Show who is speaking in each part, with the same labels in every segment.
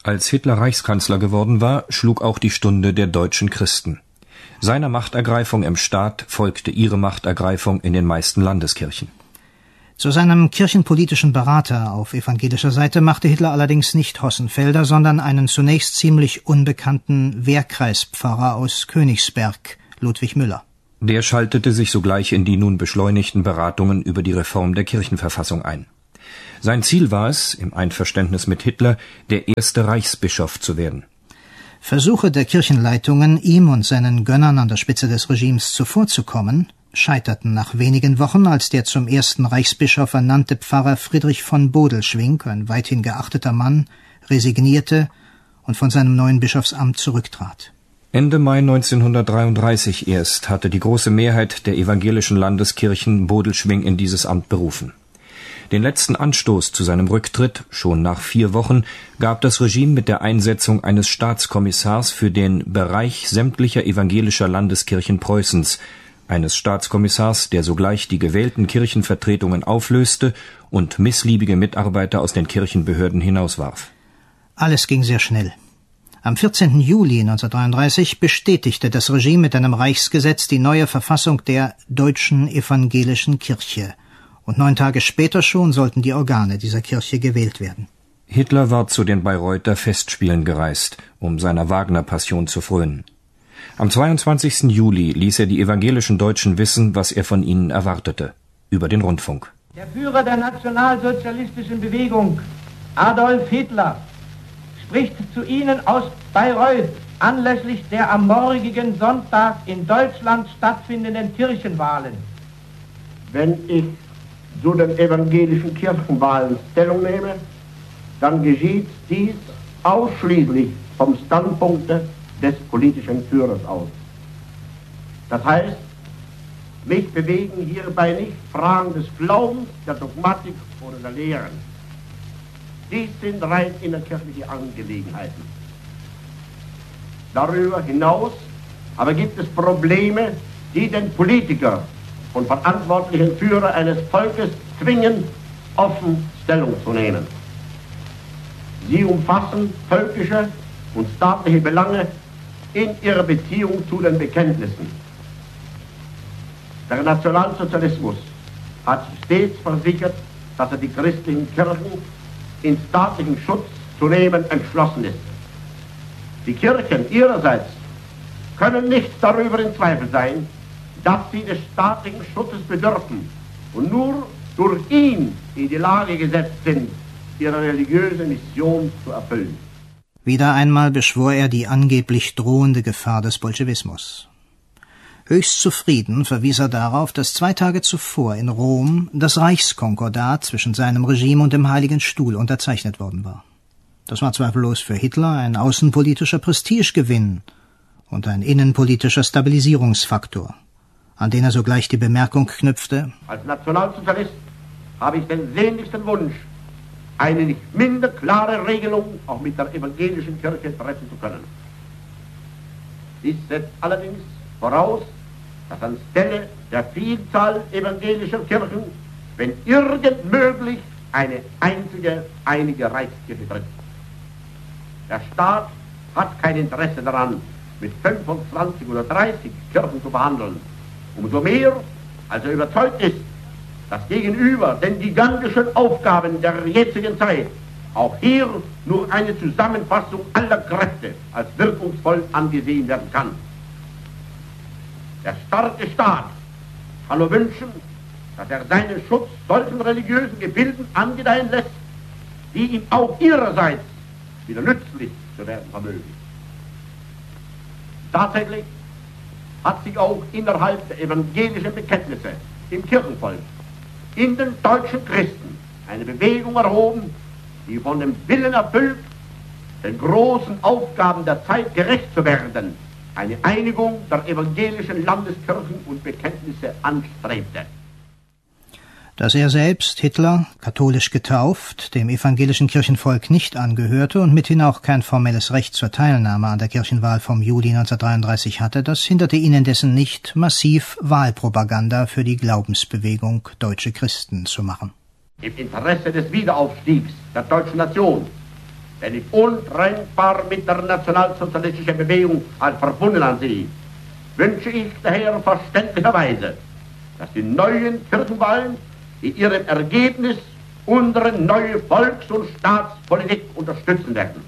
Speaker 1: Als Hitler Reichskanzler geworden war, schlug auch die Stunde der deutschen Christen. Seiner Machtergreifung im Staat folgte ihre Machtergreifung in den meisten Landeskirchen.
Speaker 2: Zu seinem kirchenpolitischen Berater auf evangelischer Seite machte Hitler allerdings nicht Hossenfelder, sondern einen zunächst ziemlich unbekannten Wehrkreispfarrer aus Königsberg, Ludwig Müller.
Speaker 1: Der schaltete sich sogleich in die nun beschleunigten Beratungen über die Reform der Kirchenverfassung ein. Sein Ziel war es, im Einverständnis mit Hitler, der erste Reichsbischof zu werden.
Speaker 2: Versuche der Kirchenleitungen, ihm und seinen Gönnern an der Spitze des Regimes zuvorzukommen, scheiterten nach wenigen Wochen, als der zum ersten Reichsbischof ernannte Pfarrer Friedrich von Bodelschwingh, ein weithin geachteter Mann, resignierte und von seinem neuen Bischofsamt zurücktrat.
Speaker 1: Ende Mai 1933 erst hatte die große Mehrheit der evangelischen Landeskirchen Bodelschwingh in dieses Amt berufen. Den letzten Anstoß zu seinem Rücktritt, schon nach 4 Wochen, gab das Regime mit der Einsetzung eines Staatskommissars für den Bereich sämtlicher evangelischer Landeskirchen Preußens, eines Staatskommissars, der sogleich die gewählten Kirchenvertretungen auflöste und missliebige Mitarbeiter aus den Kirchenbehörden hinauswarf.
Speaker 2: Alles ging sehr schnell. Am 14. Juli 1933 bestätigte das Regime mit einem Reichsgesetz die neue Verfassung der Deutschen Evangelischen Kirche. Und 9 Tage später schon sollten die Organe dieser Kirche gewählt werden.
Speaker 1: Hitler war zu den Bayreuther Festspielen gereist, um seiner Wagner-Passion zu frönen. Am 22. Juli ließ er die evangelischen Deutschen wissen, was er von ihnen erwartete, über den Rundfunk.
Speaker 3: Der Führer der nationalsozialistischen Bewegung, Adolf Hitler, spricht zu Ihnen aus Bayreuth anlässlich der am morgigen Sonntag in Deutschland stattfindenden Kirchenwahlen.
Speaker 4: Wenn ich zu den evangelischen Kirchenwahlen Stellung nehme, dann geschieht dies ausschließlich vom Standpunkte des politischen Führers aus. Das heißt, mich bewegen hierbei nicht Fragen des Glaubens, der Dogmatik oder der Lehren. Dies sind rein innerkirchliche Angelegenheiten. Darüber hinaus aber gibt es Probleme, die den Politiker und verantwortlichen Führer eines Volkes zwingen, offen Stellung zu nehmen. Sie umfassen völkische und staatliche Belange in ihrer Beziehung zu den Bekenntnissen. Der Nationalsozialismus hat stets versichert, dass er die christlichen Kirchen in staatlichen Schutz zu nehmen entschlossen ist. Die Kirchen ihrerseits können nicht darüber in Zweifel sein, dass sie des staatlichen Schutzes bedürfen und nur durch ihn in die Lage gesetzt sind, ihre religiöse Mission zu erfüllen.
Speaker 2: Wieder einmal beschwor er die angeblich drohende Gefahr des Bolschewismus. Höchst zufrieden verwies er darauf, dass 2 Tage zuvor in Rom das Reichskonkordat zwischen seinem Regime und dem Heiligen Stuhl unterzeichnet worden war. Das war zweifellos für Hitler ein außenpolitischer Prestigegewinn und ein innenpolitischer Stabilisierungsfaktor, an den er sogleich die Bemerkung knüpfte:
Speaker 4: Als Nationalsozialist habe ich den sehnlichsten Wunsch, eine nicht minder klare Regelung auch mit der evangelischen Kirche treffen zu können. Dies setzt allerdings voraus, dass anstelle der Vielzahl evangelischer Kirchen, wenn irgend möglich, eine einige Reichskirche tritt. Der Staat hat kein Interesse daran, mit 25 oder 30 Kirchen zu behandeln. Umso mehr, als er überzeugt ist, dass gegenüber den gigantischen Aufgaben der jetzigen Zeit auch hier nur eine Zusammenfassung aller Kräfte als wirkungsvoll angesehen werden kann. Der starke Staat kann nur wünschen, dass er seinen Schutz solchen religiösen Gebilden angedeihen lässt, die ihm auch ihrerseits wieder nützlich zu werden vermögen. Tatsächlich hat sich auch innerhalb der evangelischen Bekenntnisse im Kirchenvolk, in den deutschen Christen, eine Bewegung erhoben, die von dem Willen erfüllt, den großen Aufgaben der Zeit gerecht zu werden, eine Einigung der evangelischen Landeskirchen und Bekenntnisse anstrebte.
Speaker 2: Dass er selbst, Hitler, katholisch getauft, dem evangelischen Kirchenvolk nicht angehörte und mithin auch kein formelles Recht zur Teilnahme an der Kirchenwahl vom Juli 1933 hatte, das hinderte ihn indessen nicht, massiv Wahlpropaganda für die Glaubensbewegung Deutsche Christen zu machen.
Speaker 4: Im Interesse des Wiederaufstiegs der deutschen Nation den ich untrennbar mit der nationalsozialistischen Bewegung als verbunden ansehe, wünsche ich daher verständlicherweise, dass die neuen Kirchenwahlen in ihrem Ergebnis unsere neue Volks- und Staatspolitik unterstützen werden.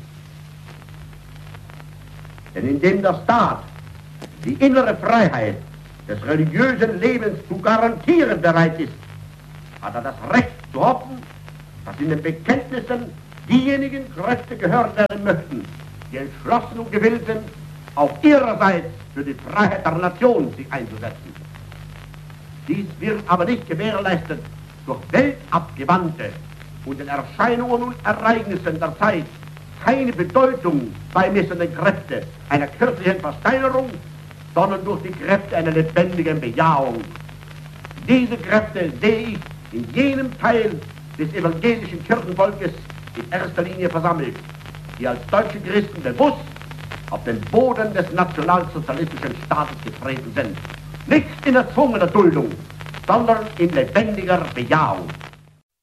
Speaker 4: Denn indem der Staat die innere Freiheit des religiösen Lebens zu garantieren bereit ist, hat er das Recht zu hoffen, dass in den Bekenntnissen diejenigen Kräfte gehört werden möchten, die entschlossen und gewillt sind, auf ihrerseits für die Freiheit der Nation sich einzusetzen. Dies wird aber nicht gewährleistet durch weltabgewandte und den Erscheinungen und Ereignissen der Zeit keine Bedeutung beimessende Kräfte einer kirchlichen Versteinerung, sondern durch die Kräfte einer lebendigen Bejahung. Diese Kräfte sehe ich in jenem Teil des evangelischen Kirchenvolkes in erster Linie versammelt, die als deutsche Christen bewusst auf den Boden des nationalsozialistischen Staates getreten sind. Nicht in erzwungener Duldung, sondern in lebendiger Bejahung.